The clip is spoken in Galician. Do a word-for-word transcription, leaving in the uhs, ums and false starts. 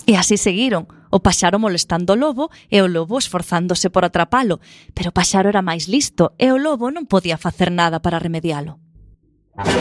E así seguiron, o paxaro molestando o lobo e o lobo esforzándose por atrapalo, pero o paxaro era máis listo e o lobo non podía facer nada para remedialo.